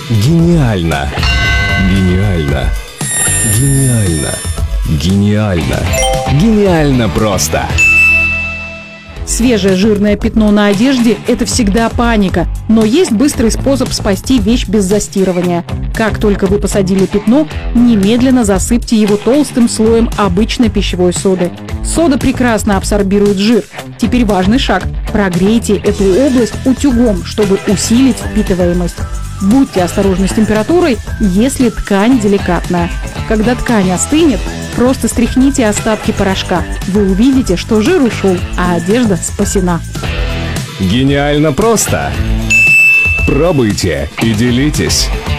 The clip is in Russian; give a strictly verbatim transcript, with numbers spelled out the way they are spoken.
Гениально! Гениально! Гениально! Гениально! Гениально просто! Свежее жирное пятно на одежде – это всегда паника, но есть быстрый способ спасти вещь без застирывания. Как только вы посадили пятно, немедленно засыпьте его толстым слоем обычной пищевой соды. Сода прекрасно абсорбирует жир. Теперь важный шаг – прогрейте эту область утюгом, чтобы усилить впитываемость. Будьте осторожны с температурой, если ткань деликатная. Когда ткань остынет, просто стряхните остатки порошка. Вы увидите, что жир ушел, а одежда спасена. Гениально просто! Пробуйте и делитесь!